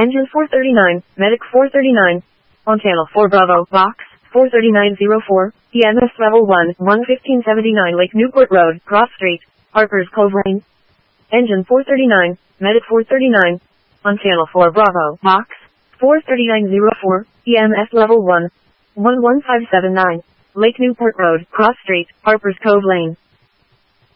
Engine 439, Medic 439. On channel 4 Bravo, Box 43904, EMS Level 1, 11579 Lake Newport Road, Cross Street, Harper's Cove Lane. Engine 439, Medic 439. On channel 4 Bravo, Box 43904, EMS Level 1, 11579 Lake Newport Road, Cross Street, Harper's Cove Lane.